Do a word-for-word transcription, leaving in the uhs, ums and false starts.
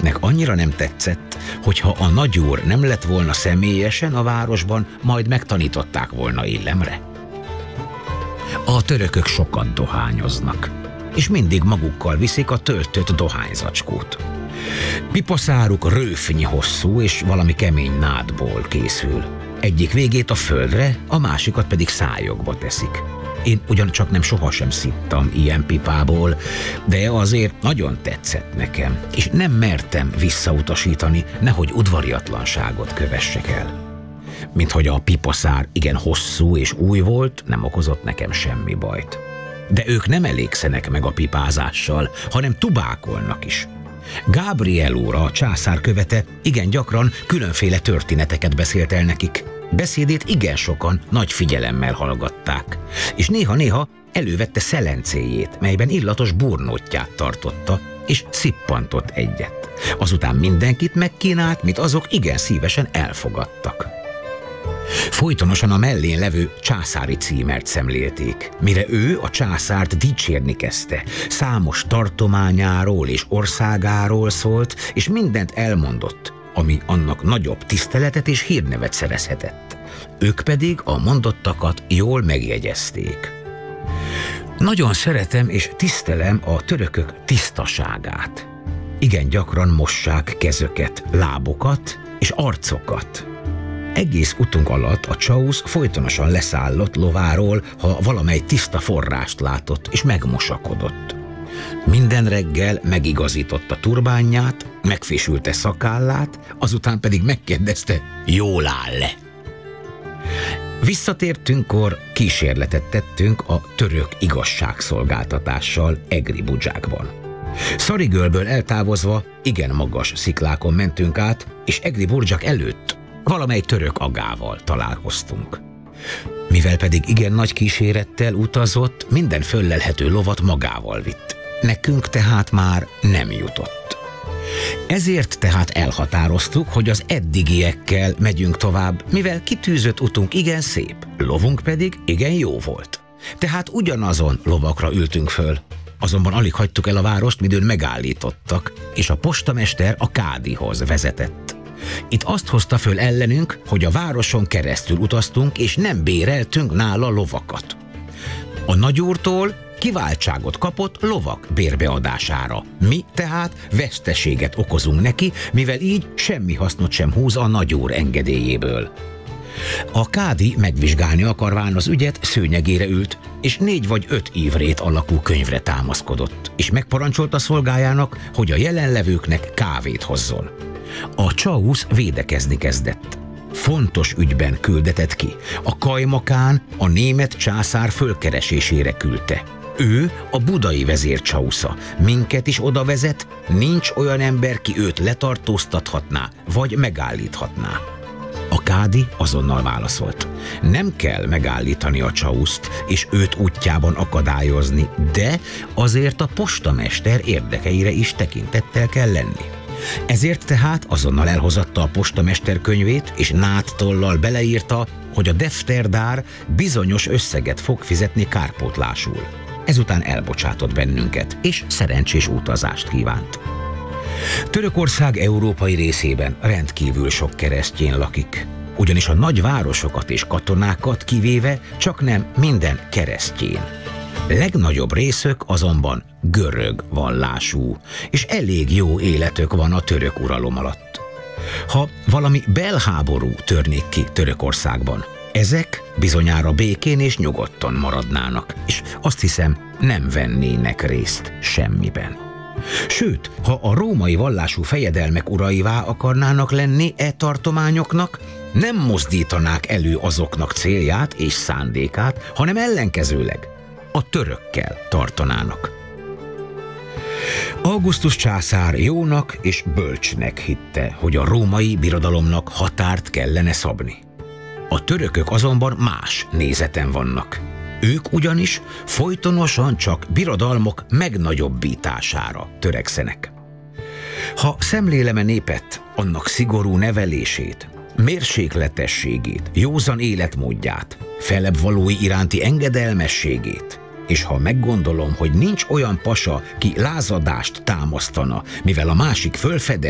Őknek annyira nem tetszett, hogyha a nagyúr nem lett volna személyesen a városban, majd megtanították volna illemre. A törökök sokat dohányoznak, és mindig magukkal viszik a töltött dohányzacskót. Pipaszáruk rőfnyi hosszú, és valami kemény nádból készül. Egyik végét a földre, a másikat pedig szájokba teszik. Én ugyancsak nem sohasem szittam ilyen pipából, de azért nagyon tetszett nekem, és nem mertem visszautasítani, nehogy udvariatlanságot kövessek el. Minthogy a pipaszár igen hosszú és új volt, nem okozott nekem semmi bajt. De ők nem elégszenek meg a pipázással, hanem tubákolnak is. Gabriel úr, a császár követe, igen gyakran különféle történeteket beszélt el nekik. Beszédét igen sokan nagy figyelemmel hallgatták, és néha-néha elővette szelencéjét, melyben illatos burnótját tartotta, és szippantott egyet. Azután mindenkit megkínált, mit azok igen szívesen elfogadtak. Folytonosan a mellén levő császári címert szemlélték, mire ő a császárt dicsérni kezdte. Számos tartományáról és országáról szólt, és mindent elmondott, ami annak nagyobb tiszteletet és hírnevet szerezhetett. Ők pedig a mondottakat jól megjegyezték. Nagyon szeretem és tisztelem a törökök tisztaságát. Igen gyakran mossák kezöket, lábokat és arcokat. Egész utunk alatt a csausz folytonosan leszállott lováról, ha valamely tiszta forrást látott, és megmosakodott. Minden reggel megigazította turbánját, megfésülte szakállát, azután pedig megkérdezte, jól áll-e? Visszatértünkkor kísérletet tettünk a török igazságszolgáltatással Egri-Budzsákban. Szarigölből eltávozva igen magas sziklákon mentünk át, és Egri-Budzsák előtt valamely török agával találkoztunk. Mivel pedig igen nagy kísérettel utazott, minden föllelhető lovat magával vitt. Nekünk tehát már nem jutott. Ezért tehát elhatároztuk, hogy az eddigiekkel megyünk tovább, mivel kitűzött utunk igen szép, lovunk pedig igen jó volt. Tehát ugyanazon lovakra ültünk föl. Azonban alig hagytuk el a várost, midőn megállítottak, és a postamester a kádihoz vezetett. Itt azt hozta föl ellenünk, hogy a városon keresztül utaztunk, és nem béreltünk nála lovakat. A nagyúrtól kiváltságot kapott lovak bérbeadására. Mi tehát veszteséget okozunk neki, mivel így semmi hasznot sem húz a nagyúr engedélyéből. A kádi megvizsgálni akarván az ügyet szőnyegére ült, és négy vagy öt évrét alakú könyvre támaszkodott, és megparancsolta szolgájának, hogy a jelenlevőknek kávét hozzon. A csausz védekezni kezdett. Fontos ügyben küldetett ki. A Kajmakán a német császár fölkeresésére küldte. Ő a budai vezér csausza. Minket is oda vezet, nincs olyan ember, ki őt letartóztathatná, vagy megállíthatná. A kádi azonnal válaszolt. Nem kell megállítani a csauszt, és őt útjában akadályozni, de azért a postamester érdekeire is tekintettel kell lenni. Ezért tehát azonnal elhozatta a postamester könyvét, és nádtollal beleírta, hogy a defterdár bizonyos összeget fog fizetni kárpótlásul. Ezután elbocsátott bennünket, és szerencsés utazást kívánt. Törökország európai részében rendkívül sok keresztyén lakik, ugyanis a nagy városokat és katonákat kivéve csak nem minden keresztyén. Legnagyobb részük azonban görög vallású, és elég jó életük van a török uralom alatt. Ha valami belháború törnék ki Törökországban, ezek bizonyára békén és nyugodtan maradnának, és azt hiszem, nem vennének részt semmiben. Sőt, ha a római vallású fejedelmek uraivá akarnának lenni e tartományoknak, nem mozdítanák elő azoknak célját és szándékát, hanem ellenkezőleg a törökkel tartanának. Augustus császár jónak és bölcsnek hitte, hogy a római birodalomnak határt kellene szabni. A törökök azonban más nézeten vannak. Ők ugyanis folytonosan csak birodalmok megnagyobbítására törekszenek. Ha szemlélem a népet, annak szigorú nevelését, mérsékletességét, józan életmódját, felebb valói iránti engedelmességét, és ha meggondolom, hogy nincs olyan pasa, ki lázadást támasztana, mivel a másik fölfede